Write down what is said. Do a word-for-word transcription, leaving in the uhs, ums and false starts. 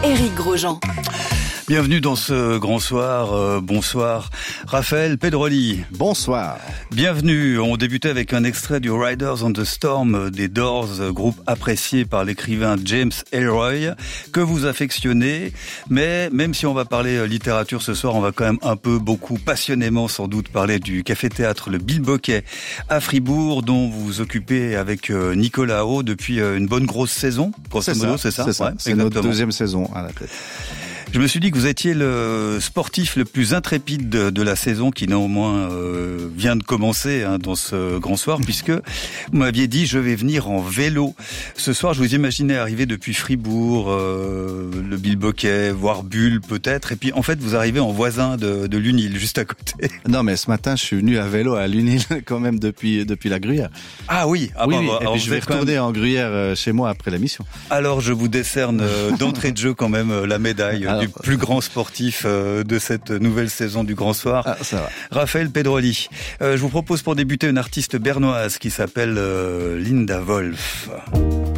Éric Grosjean. Bienvenue dans ce grand soir. Euh, bonsoir, Raphaël Pedroli. Bonsoir. Bienvenue. On débutait avec un extrait du Riders on the Storm des Doors, groupe apprécié par l'écrivain James Ellroy, que vous affectionnez. Mais même si on va parler littérature ce soir, on va quand même un peu, beaucoup, passionnément sans doute parler du café-théâtre Le Bilboquet à Fribourg, dont vous vous occupez avec Nicolas Haut depuis une bonne grosse saison. Grosso modo, c'est ça. C'est ça. Ouais, c'est notre deuxième saison à la tête. Je me suis dit que vous étiez le sportif le plus intrépide de, de la saison qui néanmoins euh, vient de commencer hein, dans ce grand soir, puisque vous m'aviez dit je vais venir en vélo. Ce soir, je vous imaginais arriver depuis Fribourg, euh, le Bilboquet, voire Bulle peut-être, et puis en fait vous arrivez en voisin de, de Lunil, juste à côté. Non mais ce matin je suis venu à vélo à Lunil quand même depuis depuis la Gruyère. Ah oui, ah oui, bah, oui. Bah, et puis je vais retourner même... en Gruyère chez moi après la mission. Alors je vous décerne euh, d'entrée de jeu quand même la médaille. Alors, du plus grand sportif euh, de cette nouvelle saison du Grand Soir, ah, ça va. Raphaël Pedroli. Euh, je vous propose pour débuter une artiste bernoise qui s'appelle euh, Linda Wolf.